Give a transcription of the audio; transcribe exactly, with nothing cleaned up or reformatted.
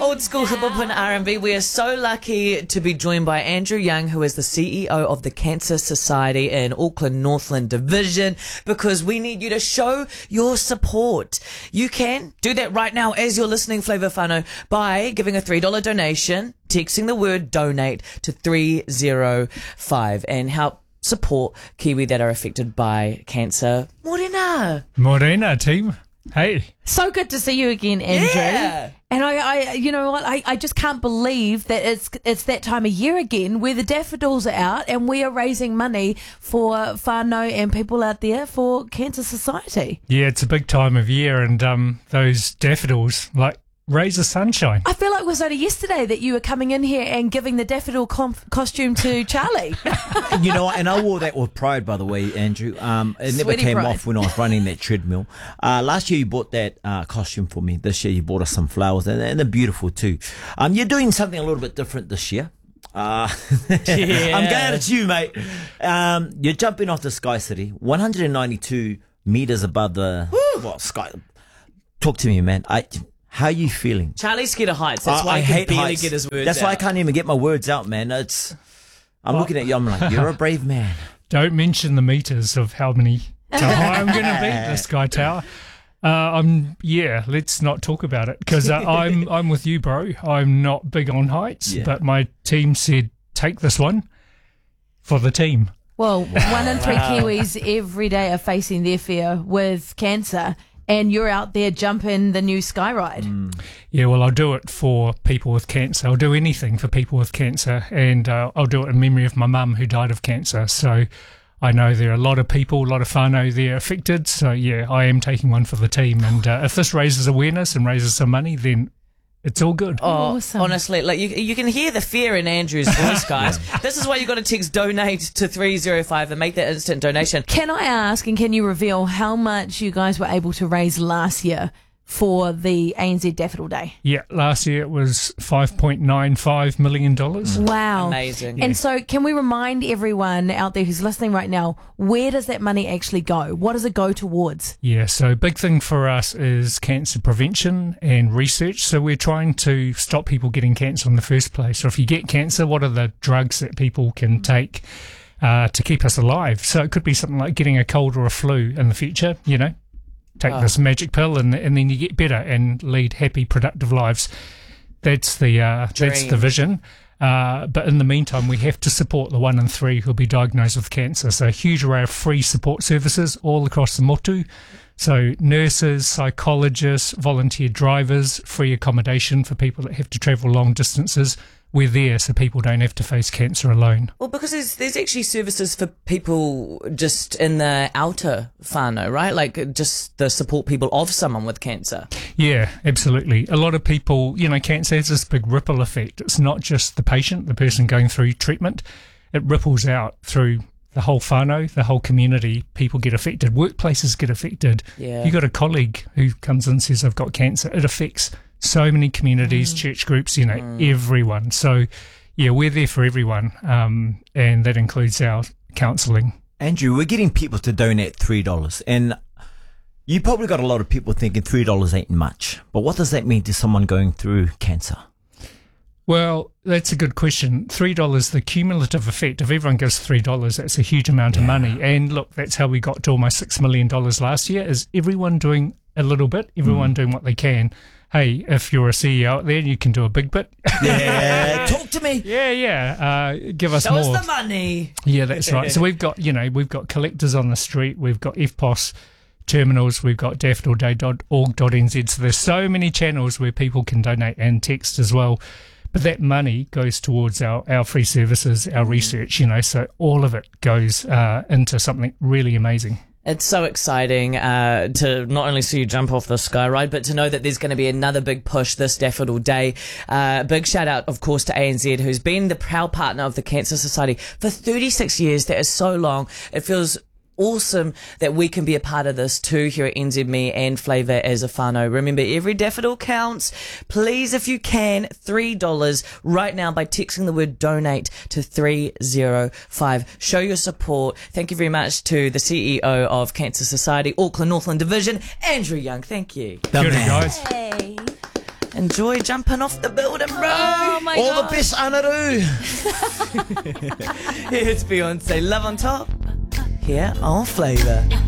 old school hip hop and R and B. We are so lucky to be joined by Andrew Young, who is the C E O of the Cancer Society in Auckland Northland Division, because we need you to show your support. You can do that right now as you're listening, Flavour Whānau, by giving a three dollars donation, texting the word donate to three zero five, and help support Kiwi that are affected by cancer. Morena. Morena, team. Hey. So good to see you again, Andrew. Yeah. And I, I, you know what, I, I just can't believe that it's it's that time of year again where the daffodils are out and we are raising money for whānau and people out there for Cancer Society. Yeah, it's a big time of year, and um, those daffodils, like, raise the sunshine. I feel like it was only yesterday that you were coming in here and giving the daffodil com- costume to Charlie. You know, and I wore that with pride, by the way, Andrew. Um, it never Sweaty came pride. off when I was running that treadmill. Uh, last year you bought that uh, costume for me. This year you bought us some flowers, and, and they're beautiful too. Um, you're doing something a little bit different this year. Uh, Yeah. I'm going at you, mate. Um, you're jumping off the Sky City, one hundred ninety-two meters above the what, sky. Talk to me, man. I. How are you feeling? Charlie's scared of heights. That's I, why I he can hate barely heights. get his words That's out. why I can't even get my words out, man. It's. I'm looking at you. I'm like, you're a brave man. Don't mention the meters of how many, how high I'm going to be at the Sky Tower. Uh, I'm yeah. Let's not talk about it, because uh, I'm I'm with you, bro. I'm not big on heights, Yeah. but my team said take this one for the team. Well, one in three Kiwis every day are facing their fear with cancer, and you're out there jumping the new Sky Ride. Yeah, well, I'll do it for people with cancer. I'll do anything for people with cancer, and uh, I'll do it in memory of my mum who died of cancer. So I know there are a lot of people, a lot of whānau there affected. So yeah, I am taking one for the team. And uh, if this raises awareness and raises some money, then it's all good. Oh, Awesome. honestly, like you, you can hear the fear in Andrew's voice, guys. This is why you got to text donate to three zero five and make that instant donation. Can I ask, and can you reveal how much you guys were able to raise last year for the A N Z Daffodil Day? Yeah, last year it was five point nine five million dollars. Wow. Amazing. And so can we remind everyone out there who's listening right now, where does that money actually go? What does it go towards? Yeah, so big thing for us is cancer prevention and research. So we're trying to stop people getting cancer in the first place. So if you get cancer, what are the drugs that people can take uh, to keep us alive? So it could be something like getting a cold or a flu in the future, you know. Take Oh. this magic pill and and then you get better and lead happy, productive lives. That's the uh, that's Dream. the vision. Uh, but in the meantime, we have to support the one in three who'll be diagnosed with cancer. So a huge array of free support services all across the motu. So nurses, psychologists, volunteer drivers, free accommodation for people that have to travel long distances. We're there so people don't have to face cancer alone. Well, because there's, there's actually services for people just in the outer whānau, right? Like just the support people of someone with cancer. Yeah, absolutely. A lot of people, you know, cancer has this big ripple effect. It's not just the patient, the person going through treatment. It ripples out through the whole whānau, the whole community. People get affected. Workplaces get affected. Yeah. You got a colleague who comes in and says, I've got cancer. It affects so many communities, church groups, you know, everyone. So, yeah, we're there for everyone, um, and that includes our counselling. Andrew, we're getting people to donate three dollars, and you probably got a lot of people thinking three dollars ain't much. But what does that mean to someone going through cancer? Well, that's a good question. three dollars, the cumulative effect, if everyone gives three dollars, that's a huge amount of money. And look, that's how we got to almost six million dollars last year, is everyone doing a little bit, everyone Mm. doing what they can. Hey, if you're a C E O out there, you can do a big bit. Yeah, talk to me. yeah, yeah. Uh, give us Show more. us the money. Yeah, that's right. So we've got, you know, we've got collectors on the street, we've got F P O S terminals, we've got daffodil day dot org dot n z. So there's so many channels where people can donate, and text as well. But that money goes towards our, our free services, our research, you know, so all of it goes uh, into something really amazing. It's so exciting uh, to not only see you jump off the Sky Ride, but to know that there's going to be another big push this Daffodil Day. Uh, big shout out, of course, to A N Z, who's been the proud partner of the Cancer Society for thirty-six years. That is so long. It feels awesome that we can be a part of this too here at N Z Me and Flavour as a whānau. Remember, every daffodil counts. Please, if you can, three dollars right now by texting the word donate to three zero five. Show your support. Thank you very much to the C E O of Cancer Society, Auckland Northland Division, Andrew Young. Thank you. The Kia ora, man. guys. Hey. Enjoy jumping off the building, bro. Oh my All god. the best, Anaru. Here's Beyonce, Love on Top. Here on Flavour.